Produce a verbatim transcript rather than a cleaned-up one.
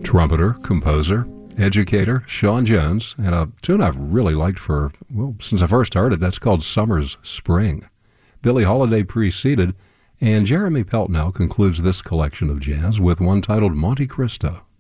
trumpeter, composer, educator, Sean Jones, and a tune I've really liked for, well, since I first heard it. That's called Summer's Spring. Billie Holiday preceded, and Jeremy Peltnell concludes this collection of jazz with one titled Monte Cristo.